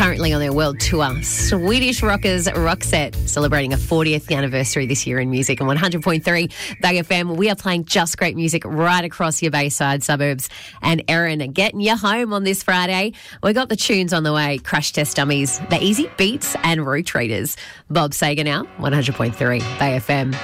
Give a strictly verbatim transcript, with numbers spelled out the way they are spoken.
currently on their world tour. Swedish rockers Roxette celebrating a fortieth anniversary this year in music. And one hundred point three Bay F M, we are playing just great music right across your Bayside suburbs. And Erin, getting you home on this Friday. We got the tunes on the way. Crash Test Dummies, The Easy Beats and Root Readers. Bob Sager now, one hundred point three Bay F M.